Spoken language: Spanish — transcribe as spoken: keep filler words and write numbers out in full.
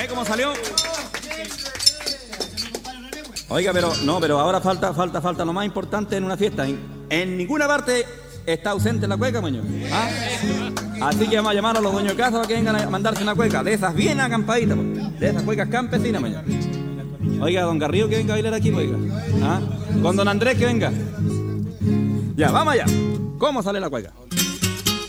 ¿Ve cómo salió? Oiga, pero no, pero ahora falta, falta, falta lo más importante en una fiesta. En, en ninguna parte está ausente la cueca, moño. ¿Ah? Así que vamos a llamar a los dueños de casa para que vengan a mandarse una cueca. De esas bien acampaditas, pues. De esas cuecas campesinas, moño. Oiga, don Garrido que venga a bailar aquí, oiga. ¿Ah? Con don Andrés que venga. Ya, vamos allá. ¿Cómo sale la cueca?